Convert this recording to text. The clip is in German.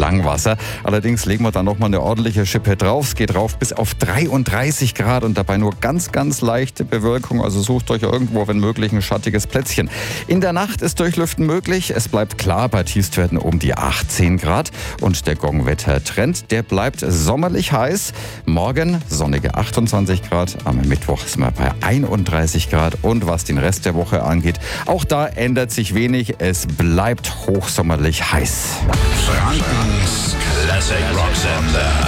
Langwasser. Allerdings legen wir dann nochmal eine ordentliche Schippe drauf. Es geht rauf bis auf 33 Grad und dabei nur ganz, ganz leichte Bewölkung. Also sucht euch irgendwo, wenn möglich, ein schattiges Plätzchen. In der Nacht ist Durchlüften möglich. Es bleibt klar bei Tiefstwerten um die 18 Grad. Und der Gong-Wetter-Trend, der bleibt sommerlich heiß. Morgen sonnige 28 Grad. Am Mittwoch sind wir bei 31 Grad. Und was den Rest der Woche angeht, auch da ändert sich wenig. Es bleibt hochsommerlich heiß. Frankens Classic Rock Sender.